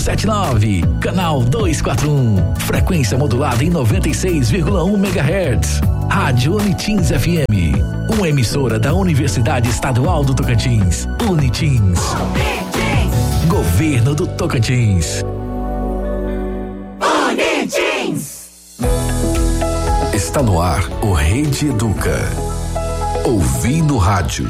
79, canal 241, frequência modulada em 96,1 MHz. Rádio Unitins FM, uma emissora da Universidade Estadual do Tocantins. Unitins. Governo do Tocantins. Unitins. Está no ar o Rede Educa. Ouvindo rádio.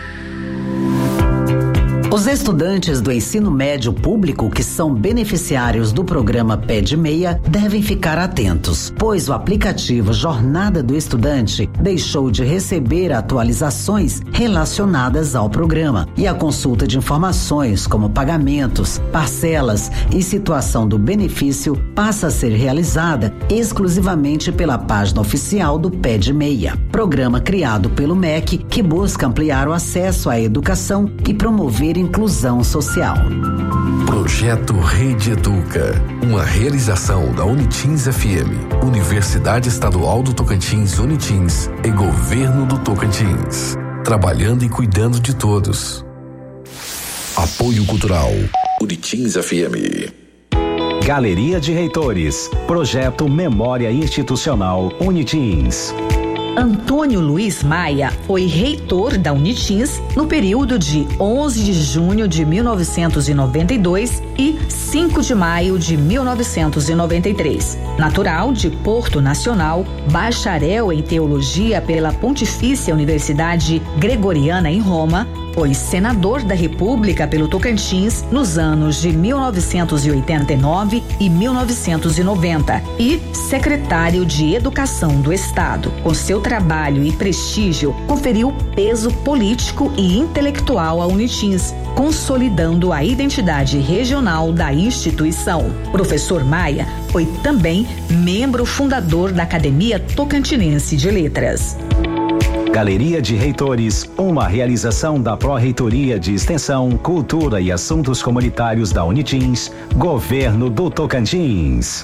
Os estudantes do ensino médio público que são beneficiários do programa PED Meia devem ficar atentos, pois o aplicativo Jornada do Estudante deixou de receber atualizações relacionadas ao programa e a consulta de informações como pagamentos, parcelas e situação do benefício passa a ser realizada exclusivamente pela página oficial do PED Meia, programa criado pelo MEC que busca ampliar o acesso à educação e promover inclusão social. Projeto Rede Educa, uma realização da Unitins FM, Universidade Estadual do Tocantins Unitins e Governo do Tocantins, trabalhando e cuidando de todos. Apoio Cultural, Unitins FM. Galeria de Reitores, Projeto Memória Institucional Unitins. Antônio Luiz Maia foi reitor da Unitins no período de 11 de junho de 1992 e 5 de maio de 1993. Natural de Porto Nacional, bacharel em teologia pela Pontifícia Universidade Gregoriana em Roma, foi senador da República pelo Tocantins nos anos de 1989 e 1990 e secretário de Educação do Estado. Com seu trabalho e prestígio, conferiu peso político e intelectual à Unitins, consolidando a identidade regional da instituição. Professor Maia foi também membro fundador da Academia Tocantinense de Letras. Galeria de Reitores, uma realização da Pró-Reitoria de Extensão, Cultura e Assuntos Comunitários da Unitins, Governo do Tocantins.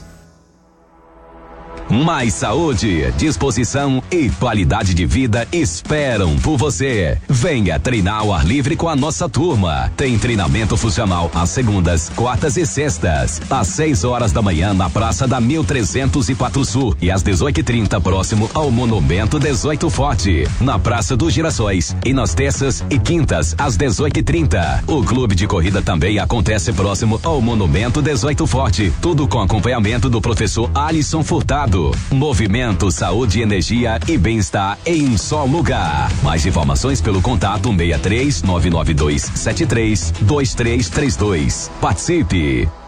Mais saúde, disposição e qualidade de vida esperam por você. Venha treinar ao ar livre com a nossa turma. Tem treinamento funcional às segundas, quartas e sextas, às 6 horas da manhã na Praça da 1304 Sul e às 18h30 próximo ao Monumento 18 Forte, na Praça dos Girassóis, e nas terças e quintas às 18h30. O clube de corrida também acontece próximo ao Monumento 18 Forte, tudo com acompanhamento do professor Alisson Furtado. Movimento, saúde, energia e bem-estar em um só lugar. Mais informações pelo contato 63 992 73 2332. Participe!